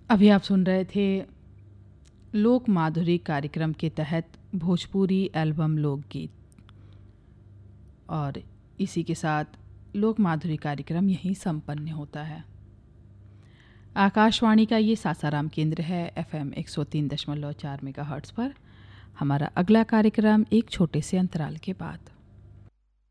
अभी आप सुन रहे थे लोक माधुरी कार्यक्रम के तहत भोजपुरी एल्बम लोकगीत, और इसी के साथ लोक माधुरी कार्यक्रम यहीं संपन्न होता है। आकाशवाणी का ये सासाराम केंद्र है FM 103.4 मेगाहर्ट्ज़ पर। हमारा अगला कार्यक्रम एक छोटे से अंतराल के बाद।